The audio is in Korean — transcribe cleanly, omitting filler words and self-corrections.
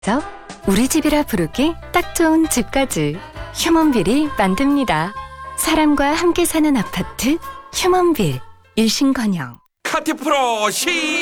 우리 집이라 부르기 딱 좋은 집까지 휴먼빌이 만듭니다. 사람과 함께 사는 아파트 휴먼빌 일신건영. 카티프로 시